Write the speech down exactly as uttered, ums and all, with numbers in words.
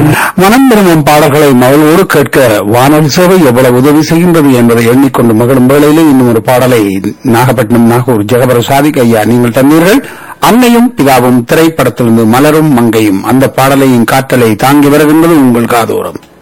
மனம் விரும்பும் பாடல்களை மகளோடு கேட்க வானொலி சேவை எவ்வளவு உதவி செய்கின்றது என்பதை எண்ணிக்கொண்டு மகளும் வேளையிலே இன்னும் ஒரு பாடலை நாகப்பட்டினம் நாகூர் ஜெகபர சாதிக் ஐயா நீங்கள் தந்தீர்கள். அன்னையும் பிதாவும் திரைப்படத்திலிருந்து மலரும் மங்கையும் அந்த பாடலையும் காற்றலை தாங்கி வருகின்றது உங்கள் காதோரம்.